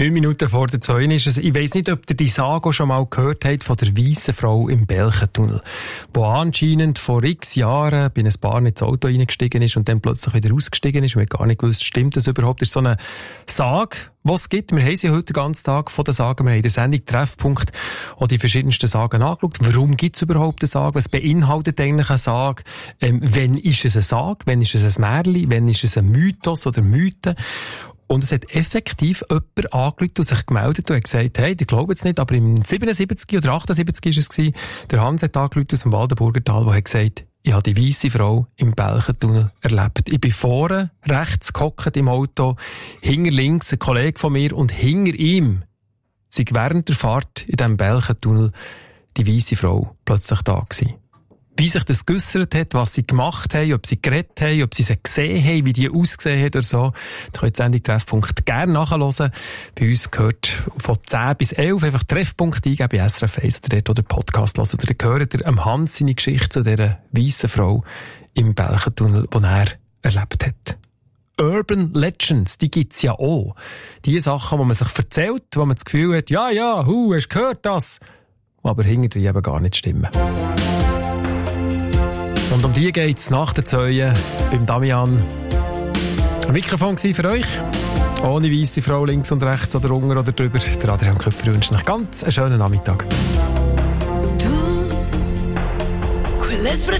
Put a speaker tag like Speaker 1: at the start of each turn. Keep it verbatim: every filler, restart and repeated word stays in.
Speaker 1: Neun Minuten vor der zwei ist es. Ich weiss nicht, ob ihr die Sage schon mal gehört habt von der weißen Frau im Belchentunnel, die anscheinend vor x Jahren bei ein Paar ins Auto reingestiegen ist und dann plötzlich wieder ausgestiegen ist. Wir haben gar nicht gewusst, stimmt das überhaupt? Das ist so eine Sage, die es gibt. Wir haben sie heute den ganzen Tag von den Sagen. Wir haben in der Sendung Treffpunkt auch die verschiedensten Sagen angeschaut. Warum gibt es überhaupt eine Sage? Was beinhaltet eigentlich eine Sage? Ähm, wann ist es eine Sage? Wann ist es ein Märchen? Wann ist es ein Mythos oder Mythe? Und es hat effektiv jemand angerufen und sich gemeldet und hat gesagt, hey, ich glaube jetzt nicht, aber im siebenundsiebzig oder achtundsiebzig war es gewesen, der Hans hat angerufen aus dem Waldenburger Tal, der hat gesagt, ich habe die weisse Frau im Belchentunnel erlebt. Ich bin vorne rechts gehockt im Auto, hinter links ein Kollege von mir und hinter ihm sei während der Fahrt in diesem Belchentunnel die weisse Frau plötzlich da gewesen. Wie sich das geäussert hat, was sie gemacht haben, ob sie geredet haben, ob sie sie gesehen haben, wie die ausgesehen hat oder so. Da könnt ihr die Sendung Treffpunkt gerne nachhören. Bei uns gehört von zehn bis elf einfach Treffpunkt eingeben bei S R F eins oder dort oder Podcast hören. Oder dann hört ihr am Hans seine Geschichte zu dieser weissen Frau im Belchentunnel, die er erlebt hat. Urban Legends, die gibt's ja auch. Die Sachen, die man sich erzählt, wo man das Gefühl hat, ja, ja, hu, hast du gehört das? Aber hinterher eben gar nicht stimmen. Und um die geht's nach der Zeuge beim Damian. Ein Mikrofon war für euch. Ohne weisse Frau links und rechts oder unten oder drüber. Der Adrian Köpfer wünscht euch ganz einen schönen Nachmittag.
Speaker 2: Du, quell'espressione